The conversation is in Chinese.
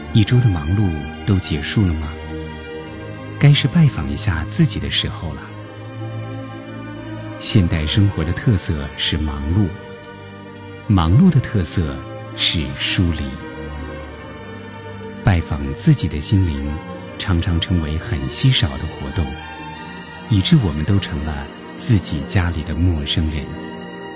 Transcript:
一周的忙碌都结束了吗？该是拜访一下自己的时候了。现代生活的特色是忙碌，忙碌的特色是疏离。拜访自己的心灵，常常成为很稀少的活动，以致我们都成了自己家里的陌生人。